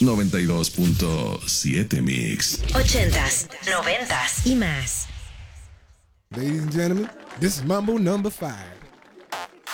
92.7 Mix. 80s, 90s y más. Ladies and gentlemen, this is Mambo number 5.